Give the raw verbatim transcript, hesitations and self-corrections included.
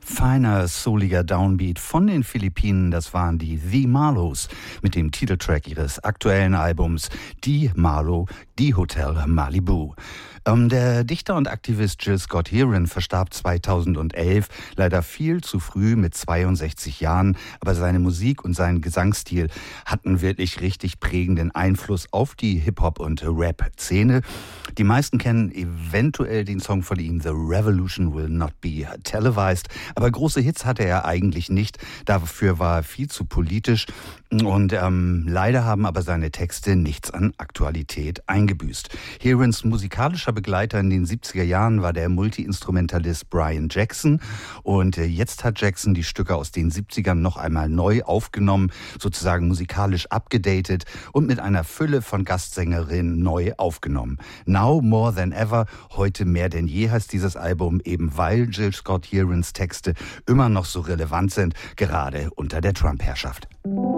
Feiner, souliger Downbeat von den Philippinen, das waren die The Marlows mit dem Titeltrack ihres aktuellen Albums Die Marlow, Die Hotel Malibu. Ähm, der Dichter und Aktivist Gil Scott-Heron verstarb zweitausendelf, leider viel zu früh mit zweiundsechzig Jahren, aber seine Musik und sein Gesangsstil hatten wirklich richtig prägenden Einfluss auf die Hip-Hop- und Rap-Szene. Die meisten kennen eventuell den Song von ihm, The Revolution Will Not Be Televised, aber große Hits hatte er eigentlich nicht, dafür war er viel zu politisch und ähm, leider haben aber seine Texte nichts an Aktualität eingebüßt. Herons musikalischer Begleiter in den siebziger Jahren war der Multi-Instrumentalist Brian Jackson und äh, jetzt hat Jackson die Stücke aus den siebzigern noch einmal neu aufgenommen, sozusagen musikalisch abgedatet und mit einer Fülle von Gastsängerinnen neu aufgenommen. Now More Than Ever, heute mehr denn je heißt dieses Album, eben weil Gil Scott-Herons Texte immer noch so relevant sind, gerade unter der Trump-Herrschaft.